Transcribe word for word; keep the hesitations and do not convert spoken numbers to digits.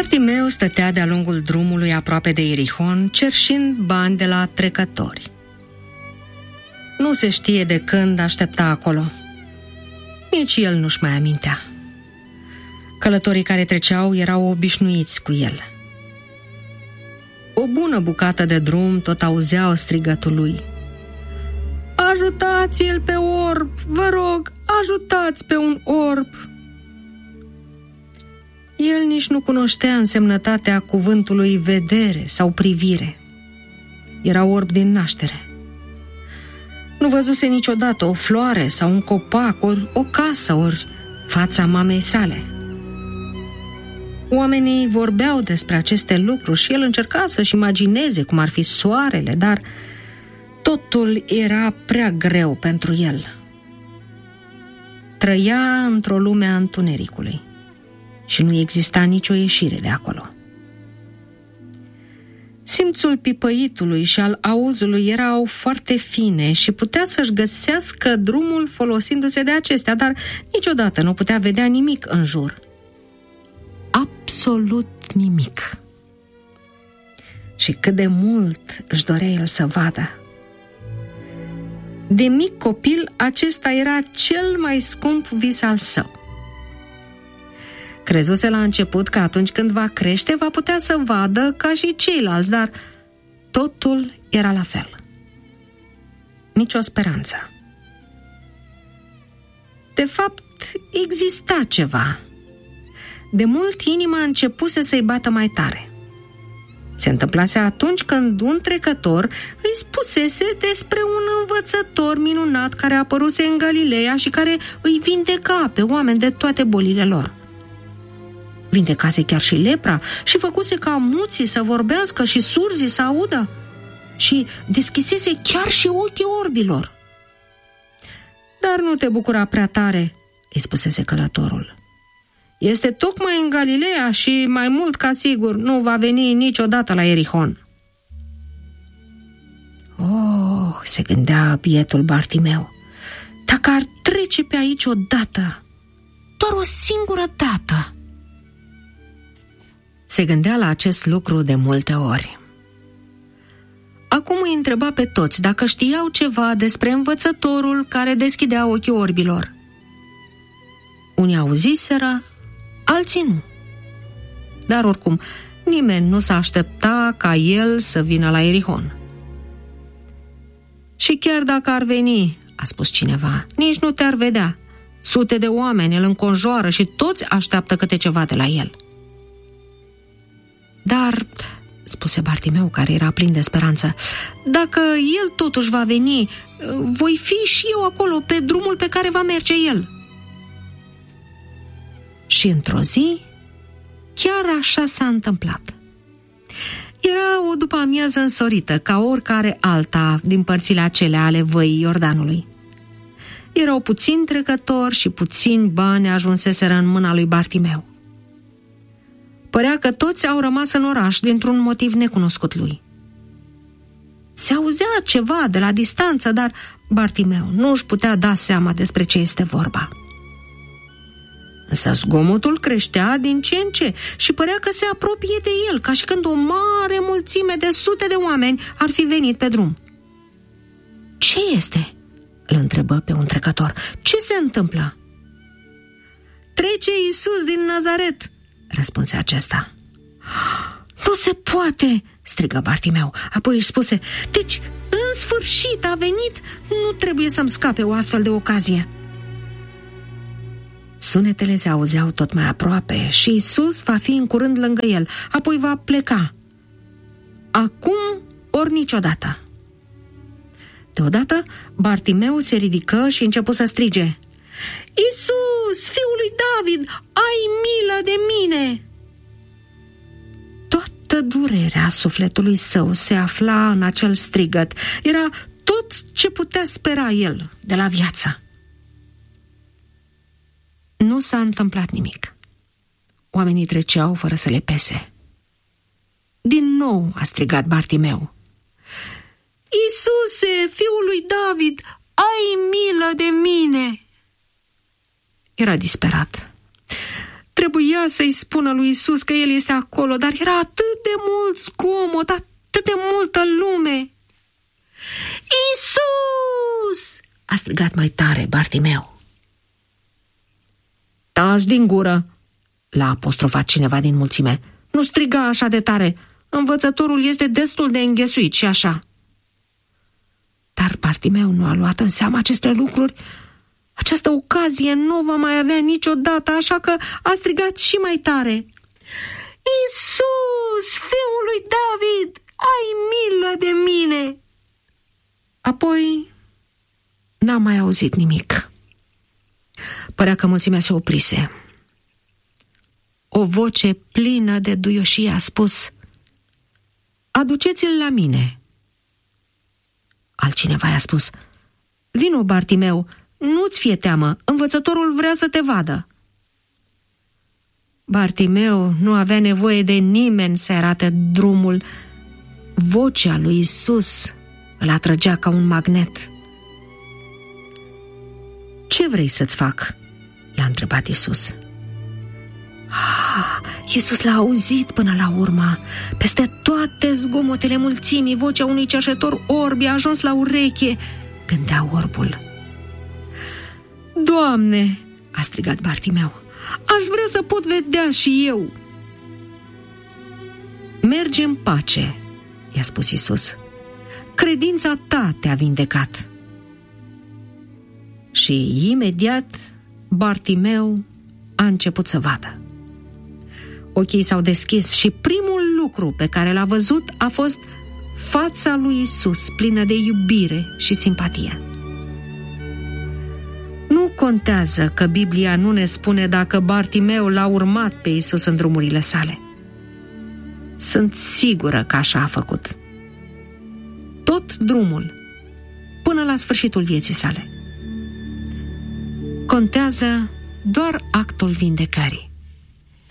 Bartimeu stătea de-a lungul drumului aproape de Ierihon, cerșind bani de la trecători. Nu se știe de când aștepta acolo. Nici el nu-și mai amintea. Călătorii care treceau erau obișnuiți cu el. O bună bucată de drum tot auzeau strigătul lui: "Ajutați-l pe orb! Vă rog, ajutați pe un orb!" El nici nu cunoștea însemnătatea cuvântului vedere sau privire. Era orb din naștere. Nu văzuse niciodată o floare sau un copac, ori o casă, ori fața mamei sale. Oamenii vorbeau despre aceste lucruri și el încerca să-și imagineze cum ar fi soarele, dar totul era prea greu pentru el. Trăia într-o lume a întunericului și nu exista nicio ieșire de acolo. Simțul pipăitului și al auzului erau foarte fine și putea să-și găsească drumul folosindu-se de acestea, dar niciodată nu putea vedea nimic în jur. Absolut nimic. Și cât de mult își dorea el să vadă. De mic copil, acesta era cel mai scump vis al său. Crezuse la început că atunci când va crește, va putea să vadă ca și ceilalți, dar totul era la fel. Nici o speranță. De fapt, exista ceva. De mult inima începuse să-i bată mai tare. Se întâmplase atunci când un trecător îi spusese despre un învățător minunat care apăruse în Galileea și care îi vindeca pe oameni de toate bolile lor. Vindecase chiar și lepra și făcuse ca muții să vorbească și surzii să audă și deschisese chiar și ochii orbilor. Dar nu te bucura prea tare, îi spusese călătorul. Este tocmai în Galileea și, mai mult ca sigur, nu va veni niciodată la Ierihon. Oh, se gândea bietul Bartimeu, dacă ar trece pe aici odată, doar o singură dată. Se gândea la acest lucru de multe ori. Acum îi întreba pe toți dacă știau ceva despre învățătorul care deschidea ochii orbilor. Unii auziseră, alții nu. Dar oricum, nimeni nu s-a aștepta ca el să vină la Ierihon. Și chiar dacă ar veni, a spus cineva, nici nu te-ar vedea. Sute de oameni îl înconjoară și toți așteaptă câte ceva de la el. Dar, spuse Bartimeu, care era plin de speranță, dacă el totuși va veni, voi fi și eu acolo pe drumul pe care va merge el. Și într-o zi, chiar așa s-a întâmplat. Era o după-amiază însorită, ca oricare alta din părțile acelea ale văii Iordanului. Erau puțini trecători și puțini bani ajunseseră în mâna lui Bartimeu. Părea că toți au rămas în oraș dintr-un motiv necunoscut lui. Se auzea ceva de la distanță, dar Bartimeu nu își putea da seama despre ce este vorba. Însă zgomotul creștea din ce în ce și părea că se apropie de el, ca și când o mare mulțime de sute de oameni ar fi venit pe drum. Ce este?" îl întrebă pe un trecător. Ce se întâmplă?" Trece Iisus din Nazaret," răspunse acesta. Nu se poate!" strigă Bartimeu. Apoi își spuse, deci, în sfârșit a venit, nu trebuie să-mi scape o astfel de ocazie. Sunetele se auzeau tot mai aproape și Iisus va fi în curând lângă el, apoi va pleca. Acum ori niciodată. Deodată, Bartimeu se ridică și începu să strige, Iisus, fiul lui David, ai milă de mine! Toată durerea sufletului său se afla în acel strigăt. Era tot ce putea spera el de la viață. Nu s-a întâmplat nimic. Oamenii treceau fără să le pese. Din nou a strigat Bartimeu. Iisuse, fiul lui David, ai milă de mine! Era disperat. Trebuia să-i spună lui Isus că el este acolo, dar era atât de mult zgomot, atât de multă lume. Isus! A strigat mai tare Bartimeu. Taci din gură! L-a apostrofat cineva din mulțime. Nu striga așa de tare, învățătorul este destul de înghesuit și așa. Dar Bartimeu nu a luat în seamă aceste lucruri. Această ocazie nu va mai avea niciodată, așa că a strigat și mai tare. Iisus, fiul lui David, ai milă de mine! Apoi n-a mai auzit nimic. Părea că mulțimea se oprise. O voce plină de duioșie a spus: aduceți-l la mine. Altcineva i-a spus: vino, Bartimeu, nu-ți fie teamă, învățătorul vrea să te vadă. Bartimeu nu avea nevoie de nimeni să arate drumul. Vocea lui Isus îl atrăgea ca un magnet. Ce vrei să-ți fac? L-a întrebat Isus. Ah, Iisus l-a auzit până la urmă. Peste toate zgomotele mulțimii, vocea unui cerșetor orb i-a ajuns la ureche, gândea orbul. Doamne, a strigat Bartimeu, aș vrea să pot vedea și eu. Merge în pace, i-a spus Iisus. Credința ta te-a vindecat. Și imediat Bartimeu a început să vadă. Ochii s-au deschis și primul lucru pe care l-a văzut a fost fața lui Isus, plină de iubire și simpatie. Nu contează că Biblia nu ne spune dacă Bartimeu l-a urmat pe Isus în drumurile sale. Sunt sigură că așa a făcut. Tot drumul, până la sfârșitul vieții sale. Contează doar actul vindecării.